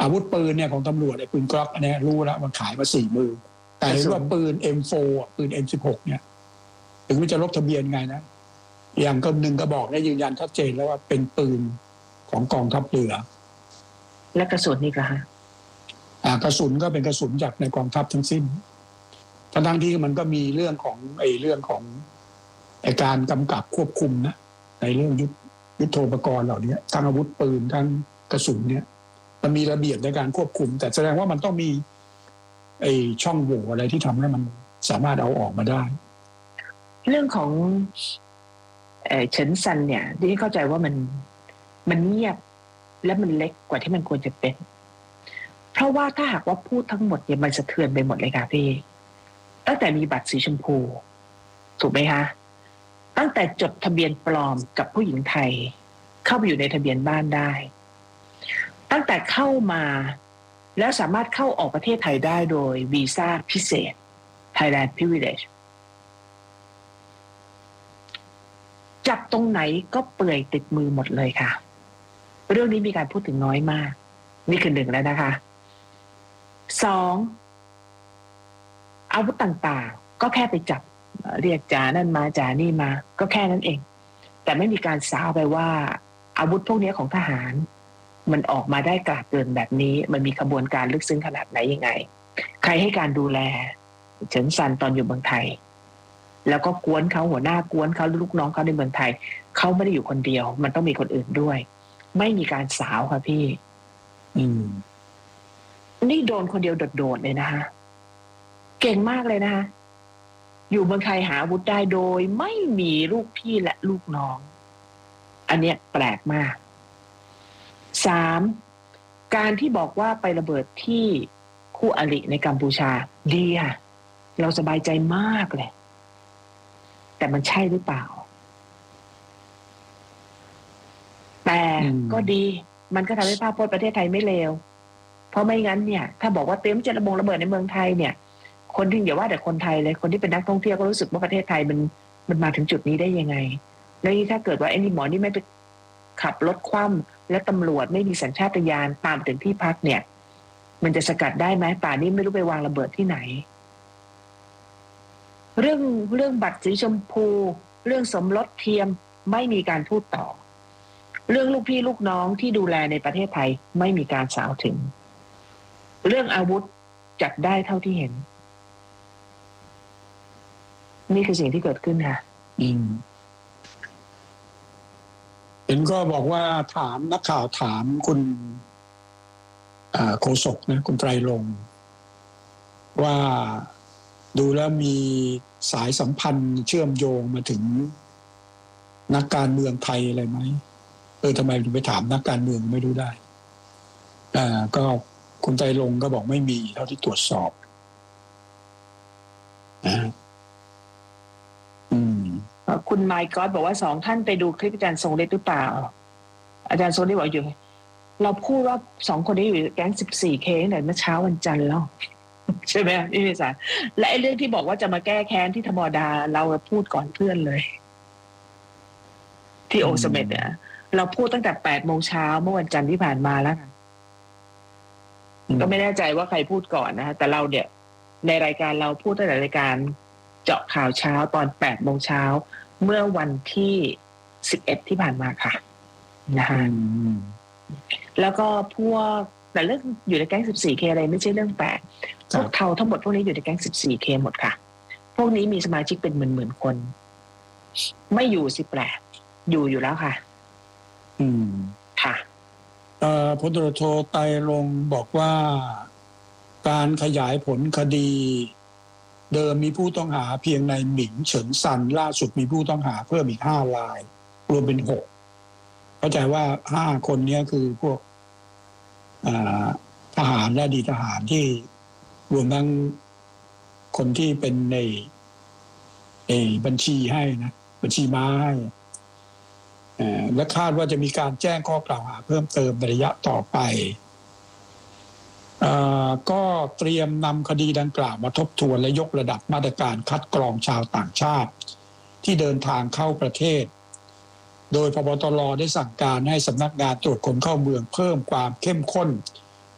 วุธปืนเนี่ยของตำรวจไอ้ปืนกล็อกอันนี้รู้แล้วมันขายมา40,000แต่ว่าปืน M4 ปืน M16 เนี่ยถึงมันจะลบทะเบียนไงนะอย่างก็หนึ่งกระบอกได้ยืนยันชัดเจนแล้วว่าเป็นปืนของกองทัพเรือและกระสุนนี่ก็ฮะกระสุนก็เป็นกระสุนจากในกองทัพทั้งสิ้นทั้งที่มันก็มีเรื่องของการกำกับควบคุมนะในเรื่องยุทโธปกรณ์เหล่านี้ทั้งอาวุธปืนทั้งกระสุนเนี่ยมันมีระเบียบในการควบคุมแต่แสดงว่ามันต้องมีช่องโหว่อะไรที่ทำให้มันสามารถเอาออกมาได้เรื่องของเฉินซันเนี่ยดิฉันเข้าใจว่ามันเงียบและมันเล็กกว่าที่มันควรจะเป็นเพราะว่าถ้าหากว่าพูดทั้งหมดเนี่ยมันสะเทือนไปหมดเลยค่ะพี่ตั้งแต่มีบัตรสีชมพูถูกไหมคะตั้งแต่จดทะเบียนปลอมกับผู้หญิงไทยเข้าไปอยู่ในทะเบียนบ้านได้ตั้งแต่เข้ามาแล้วสามารถเข้าออกประเทศไทยได้โดยวีซ่าพิเศษ Thailand Privilege จับตรงไหนก็เปื่อยติดมือหมดเลยค่ะเรื่องนี้มีการพูดถึงน้อยมากนี่คือ1แล้วนะคะ2อาวุธต่างๆก็แค่ไปจับเรียกจ่านั่นมาจ่านี่มาก็แค่นั้นเองแต่ไม่มีการสาวไปว่าอาวุธพวกนี้ของทหารมันออกมาได้กราดเกินแบบนี้มันมีขบวนการลึกซึ้งขนาดไหนยังไงใครให้การดูแลเฉินซันตอนอยู่เมืองไทยแล้วก็กวนเขาหัวหน้ากวนเขาลูกน้องเขาในเมืองไทยเขาไม่ได้อยู่คนเดียวมันต้องมีคนอื่นด้วยไม่มีการสาวค่ะพี่นี่โดนคนเดียวโดดๆเลยนะคะเก่งมากเลยนะคะอยู่เมืองไทยหาอาวุธได้โดยไม่มีลูกพี่และลูกน้องอันเนี้ยแปลกมาก3การที่บอกว่าไประเบิดที่คู่อริในกัมพูชาดีค่ะเราสบายใจมากเลยแต่มันใช่หรือเปล่าแต่ก็ดีมันก็ทำให้ภาพพจน์ประเทศไทยไม่เลวเพราะไม่งั้นเนี่ยถ้าบอกว่าเตรียมจะระเบิดในเมืองไทยเนี่ยคนที่อย่าว่าแต่คนไทยเลยคนที่เป็นนักท่องเที่ยวก็รู้สึกว่าประเทศไทยมันมาถึงจุดนี้ได้ยังไงแล้วถ้าเกิดว่าไอ้นี่หมอนี่ไม่ไปขับรถคว่ำและตำรวจไม่มีสัญชาตญาณตามถึงที่พักเนี่ยมันจะสกัดได้ไหมป่านนี้ไม่รู้ไปวางระเบิดที่ไหนเรื่องบัตรสีชมพูเรื่องสมรสเทียมไม่มีการพูดต่อเรื่องลูกพี่ลูกน้องที่ดูแลในประเทศไทยไม่มีการสาวถึงเรื่องอาวุธจับได้เท่าที่เห็นนี่คือสิ่งที่เกิดขึ้นค่ะเห็นก็บอกว่าถามนักข่าวถามคุณโฆษกนะคุณไตรรงค์ว่าดูแล้วมีสายสัมพันธ์เชื่อมโยงมาถึงนักการเมืองไทยอะไรไหมทำไมถึงไปถามนักการเมืองไม่รู้ได้ก็คุณไตรรงค์ก็บอกไม่มีเท่าที่ตรวจสอบคุณไมค์ก็บอกว่า2ท่านไปดูคลิปอาจารย์ทรงฤทธิ์หรือเปล่าอาจารย์ทรงฤทธิ์บอกอยู่เราพูดว่า2คนนี้อยู่แก๊ง 14K ตั้งแต่เมื่อเช้าวันจันทร์แล้วใช่ไหมพี่วิสารและไอ้เรื่องที่บอกว่าจะมาแก้แค้นที่ธรรมดาเราพูดก่อนเพื่อนเลยที่โอเสเม็ดเนี่ยเราพูดตั้งแต่8 โมงเช้าเมื่อวันจันทร์ที่ผ่านมาแล้วก็ไม่แน่ใจว่าใครพูดก่อนนะแต่เราเนี่ยในรายการเราพูดตั้งแต่รายการเจาะข่าวเช้าตอน8 โมงเช้าเมื่อวันที่11ที่ผ่านมาค่ะนะคะแล้วก็พวกแต่เรื่องอยู่ในแก๊ง 14K อะไรไม่ใช่เรื่องแปลกพวกเทาทั้งหมดพวกนี้อยู่ในแก๊ง 14K หมดค่ะพวกนี้มีสมาชิกเป็นหมื่นๆคนไม่อยู่สิแปลกอยู่แล้วค่ะค่ะพลตำรวจโทไตรรงค์บอกว่าการขยายผลคดีเดิมมีผู้ต้องหาเพียงในหมิงเฉินซันล่าสุดมีผู้ต้องหาเพิ่มอีก5 รายรวมเป็น6เข้าใจว่า5 คนนี้คือพวกทหารและอดีตทหารที่รวมทั้งคนที่เป็นในบัญชีให้นะบัญชีม้าให้และคาดว่าจะมีการแจ้งข้อกล่าวหาเพิ่มเติมในระยะต่อไปก็เตรียมนำคดีดังกล่าวมาทบทวนและยกระดับมาตรการคัดกรองชาวต่างชาติที่เดินทางเข้าประเทศโดยพบตรได้สั่งการให้สำนักงานตรวจคนเข้าเมืองเพิ่มความเข้มข้น